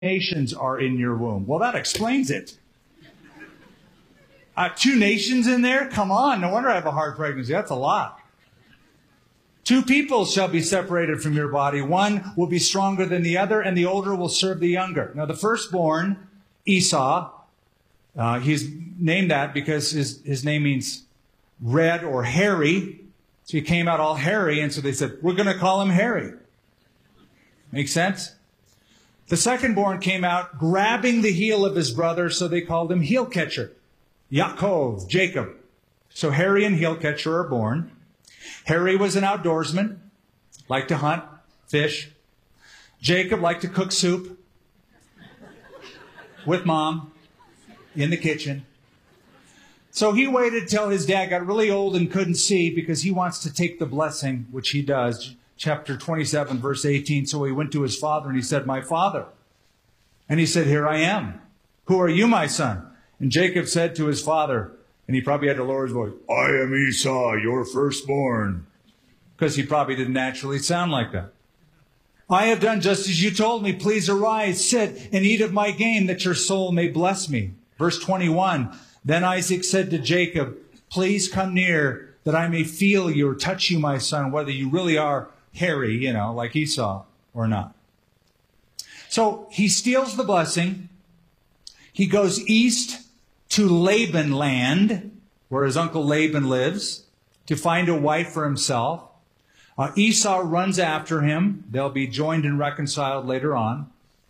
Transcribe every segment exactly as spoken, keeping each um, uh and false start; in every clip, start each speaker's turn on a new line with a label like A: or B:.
A: nations are in your womb. Well, that explains it. Uh, two nations in there? Come on. No wonder I have a hard pregnancy. That's a lot. Two people shall be separated from your body. One will be stronger than the other, and the older will serve the younger. Now, the firstborn, Esau, uh, he's named that because his, his name means red or hairy. So he came out all hairy, and so they said, we're going to call him Harry. Make sense? The secondborn came out grabbing the heel of his brother, so they called him heel catcher. Yaakov, Jacob. So Harry and heel catcher are born. Harry was an outdoorsman, liked to hunt, fish. Jacob liked to cook soup with mom in the kitchen. So he waited till his dad got really old and couldn't see because he wants to take the blessing, which he does. Chapter twenty-seven, verse eighteen. So he went to his father and he said, my father. And he said, here I am. Who are you, my son? And Jacob said to his father, and he probably had to lower his voice, I am Esau, your firstborn. Because he probably didn't naturally sound like that. I have done just as you told me. Please arise, sit, and eat of my game, that your soul may bless me. Verse twenty-one, then Isaac said to Jacob, please come near, that I may feel you or touch you, my son, whether you really are hairy, you know, like Esau, or not. So he steals the blessing. He goes east to Laban land, where his uncle Laban lives, to find a wife for himself. Uh, Esau runs after him. They'll be joined and reconciled later on.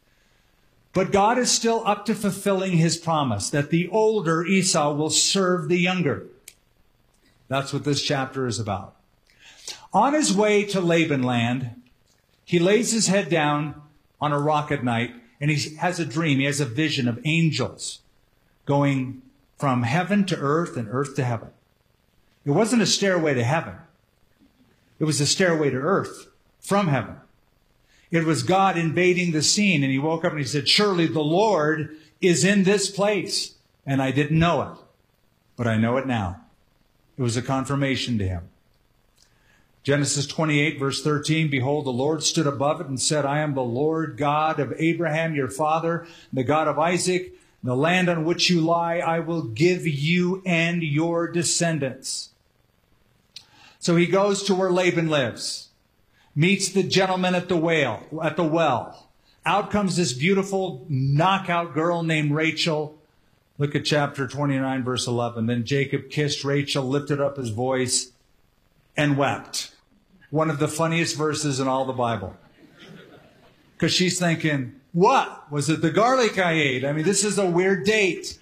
A: But God is still up to fulfilling his promise that the older Esau will serve the younger. That's what this chapter is about. On his way to Laban land, he lays his head down on a rock at night, and he has a dream. He has a vision of angels going from heaven to earth and earth to heaven. It wasn't a stairway to heaven. It was a stairway to earth from heaven. It was God invading the scene, and he woke up and he said, surely the Lord is in this place. And I didn't know it, but I know it now. It was a confirmation to him. Genesis twenty-eight, verse thirteen, behold, the Lord stood above it and said, I am the Lord God of Abraham, your father, the God of Isaac. The land on which you lie, I will give you and your descendants. So he goes to where Laban lives, meets the gentleman at the whale, at the well. Out comes this beautiful knockout girl named Rachel. Look at chapter twenty-nine, verse eleven. Then Jacob kissed Rachel, lifted up his voice, and wept. One of the funniest verses in all the Bible. Because she's thinking, what? Was it the garlic I ate? I mean, this is a weird date.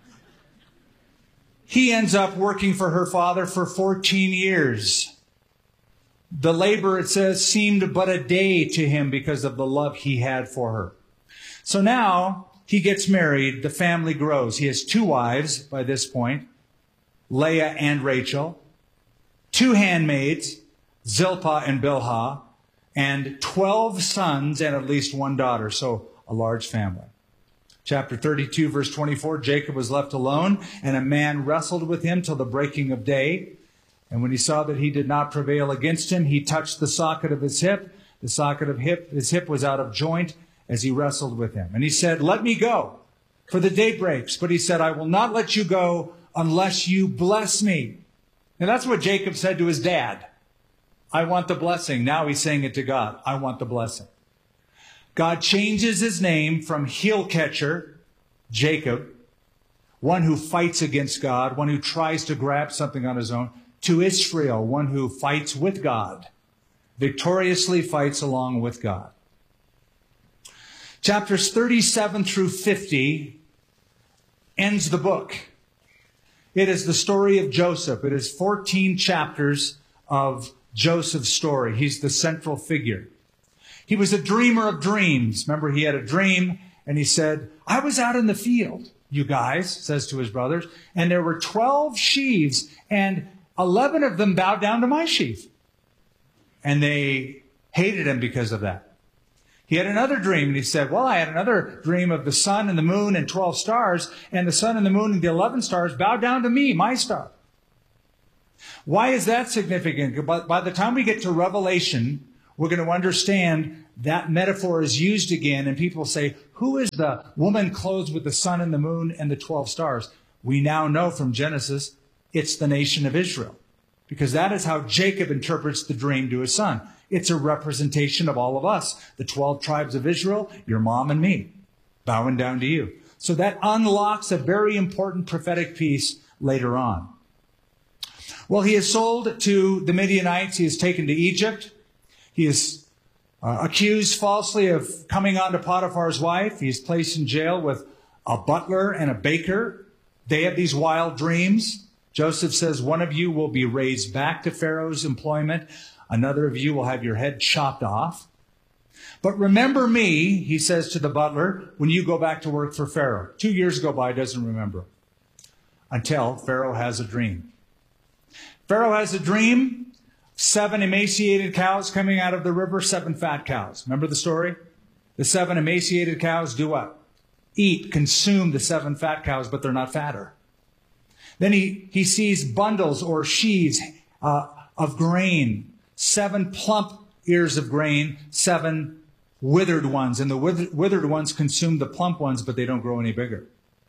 A: He ends up working for her father for fourteen years. The labor, it says, seemed but a day to him because of the love he had for her. So now he gets married. The family grows. He has two wives by this point, Leah and Rachel, two handmaids, Zilpah and Bilhah, and twelve sons and at least one daughter. So a large family. Chapter thirty-two, verse twenty-four, Jacob was left alone, and a man wrestled with him till the breaking of day. And when he saw that he did not prevail against him, he touched the socket of his hip. The socket of hip, his hip was out of joint as he wrestled with him. And he said, let me go, for the day breaks. But he said, I will not let you go unless you bless me. And that's what Jacob said to his dad. I want the blessing. Now he's saying it to God. I want the blessing. God changes his name from heel catcher, Jacob, one who fights against God, one who tries to grab something on his own, to Israel, one who fights with God, victoriously fights along with God. Chapters thirty-seven through fifty ends the book. It is the story of Joseph. It is fourteen chapters of Joseph's story. He's the central figure. He was a dreamer of dreams. Remember, he had a dream, and he said, I was out in the field, you guys, says to his brothers, and there were twelve sheaves, and eleven of them bowed down to my sheaf. And they hated him because of that. He had another dream, and he said, well, I had another dream of the sun and the moon and twelve stars, and the sun and the moon and the eleven stars bowed down to me, my star. Why is that significant? By, by the time we get to Revelation, we're going to understand that metaphor is used again, and people say, who is the woman clothed with the sun and the moon and the twelve stars? We now know from Genesis, it's the nation of Israel, because that is how Jacob interprets the dream to his son. It's a representation of all of us, the twelve tribes of Israel, your mom and me, bowing down to you. So that unlocks a very important prophetic piece later on. Well, he is sold to the Midianites. He is taken to Egypt. He is uh, accused falsely of coming on to Potiphar's wife. He is placed in jail with a butler and a baker. They have these wild dreams. Joseph says, one of you will be raised back to Pharaoh's employment. Another of you will have your head chopped off. But remember me, he says to the butler, when you go back to work for Pharaoh. Two years go by, doesn't remember. Until Pharaoh has a dream. Pharaoh has a dream. Seven emaciated cows coming out of the river, seven fat cows. Remember the story? The seven emaciated cows do what? Eat, consume the seven fat cows, but they're not fatter. Then he, he sees bundles or sheaves uh, of grain, seven plump ears of grain, seven withered ones. And the withered, withered ones consume the plump ones, but they don't grow any bigger.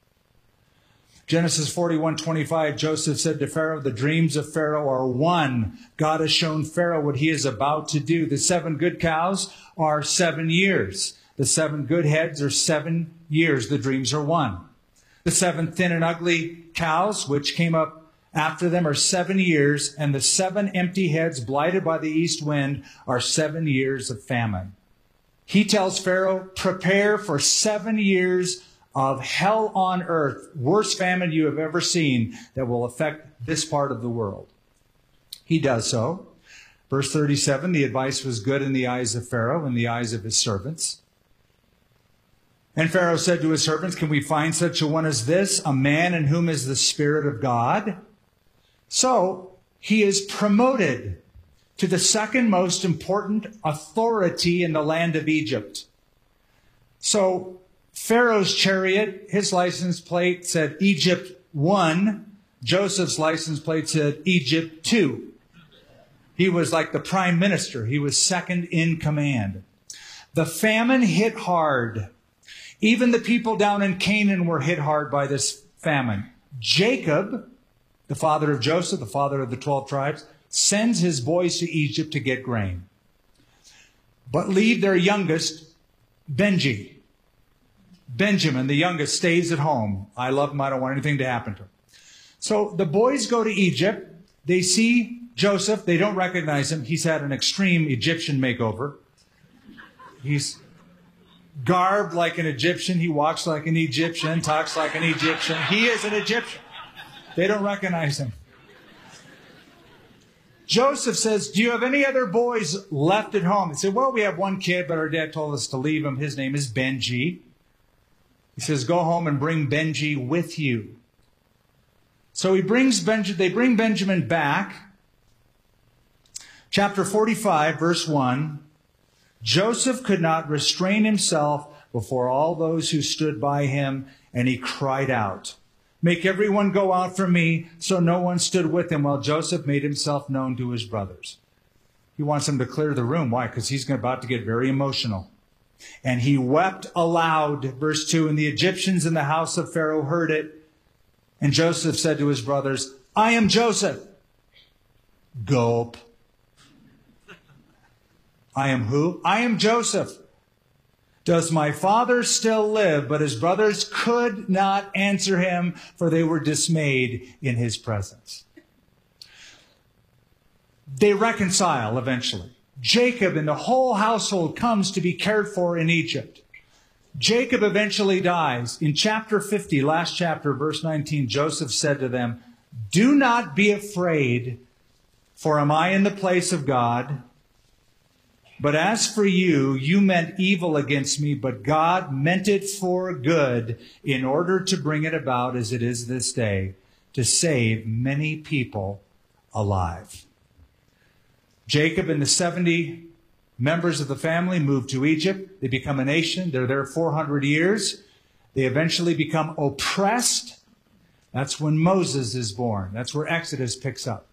A: Genesis forty-one twenty-five, Joseph said to Pharaoh, the dreams of Pharaoh are one. God has shown Pharaoh what he is about to do. The seven good cows are seven years. The seven good heads are seven years. The dreams are one. The seven thin and ugly cows, which came up after them, are seven years. And the seven empty heads blighted by the east wind are seven years of famine. He tells Pharaoh, prepare for seven years of hell on earth, worst famine you have ever seen that will affect this part of the world. He does so. Verse thirty-seven, the advice was good in the eyes of Pharaoh, in the eyes of his servants. And Pharaoh said to his servants, can we find such a one as this, a man in whom is the Spirit of God? So he is promoted to the second most important authority in the land of Egypt. So Pharaoh's chariot, his license plate said Egypt one. Joseph's license plate said Egypt two. He was like the prime minister. He was second in command. The famine hit hard. Even the people down in Canaan were hit hard by this famine. Jacob, the father of Joseph, the father of the twelve tribes, sends his boys to Egypt to get grain, but leave their youngest, Benji. Benjamin, the youngest, stays at home. I love him. I don't want anything to happen to him. So the boys go to Egypt. They see Joseph. They don't recognize him. He's had an extreme Egyptian makeover. He's garbed like an Egyptian. He walks like an Egyptian, talks like an Egyptian. He is an Egyptian. They don't recognize him. Joseph says, do you have any other boys left at home? They said, well, we have one kid, but our dad told us to leave him. His name is Benji. He says, go home and bring Benji with you. So he brings Benjamin, they bring Benjamin back. Chapter forty-five, verse one. Joseph could not restrain himself before all those who stood by him, and he cried out, make everyone go out from me. So no one stood with him while Joseph made himself known to his brothers. He wants them to clear the room. Why? Because he's about to get very emotional. And he wept aloud, verse two, and the Egyptians in the house of Pharaoh heard it. And Joseph said to his brothers, I am Joseph. Gulp. I am who? I am Joseph. Does my father still live? But his brothers could not answer him, for they were dismayed in his presence. They reconcile eventually. Jacob and the whole household comes to be cared for in Egypt. Jacob eventually dies. In chapter fifty, last chapter, verse nineteen, Joseph said to them, do not be afraid, for am I in the place of God? But as for you, you meant evil against me, but God meant it for good in order to bring it about as it is this day, to save many people alive. Jacob and the seventy members of the family move to Egypt. They become a nation. They're there four hundred years. They eventually become oppressed. That's when Moses is born. That's where Exodus picks up.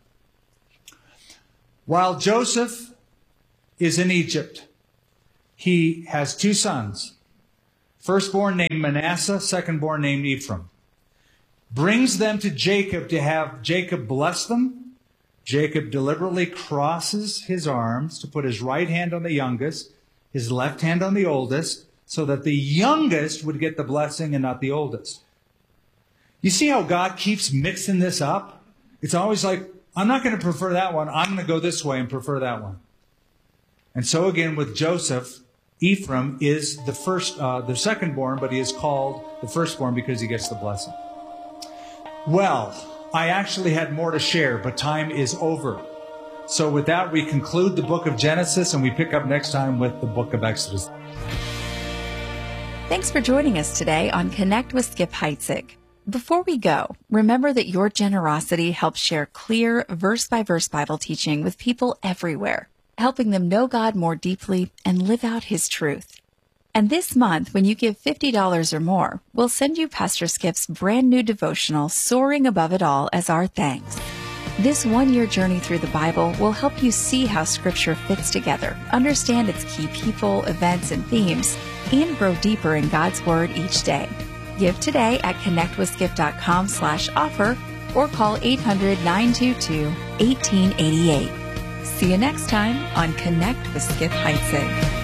A: While Joseph is in Egypt, he has two sons. Firstborn named Manasseh, secondborn named Ephraim. Brings them to Jacob to have Jacob bless them. Jacob deliberately crosses his arms to put his right hand on the youngest, his left hand on the oldest, so that the youngest would get the blessing and not the oldest. You see how God keeps mixing this up? It's always like, I'm not going to prefer that one. I'm going to go this way and prefer that one. And so again with Joseph, Ephraim is the first, uh, the secondborn, but he is called the firstborn because he gets the blessing. Well, I actually had more to share, but time is over. So with that, we conclude the book of Genesis, and we pick up next time with the book of Exodus.
B: Thanks for joining us today on Connect with Skip Heitzig. Before we go, remember that your generosity helps share clear, verse-by-verse Bible teaching with people everywhere, helping them know God more deeply and live out His truth. And this month, when you give fifty dollars or more, we'll send you Pastor Skip's brand new devotional, Soaring Above It All, as our thanks. This one-year journey through the Bible will help you see how Scripture fits together, understand its key people, events, and themes, and grow deeper in God's Word each day. Give today at connectwithskip.com slash offer or call eight hundred, nine two two, one eight eight eight. See you next time on Connect with Skip Heitzig.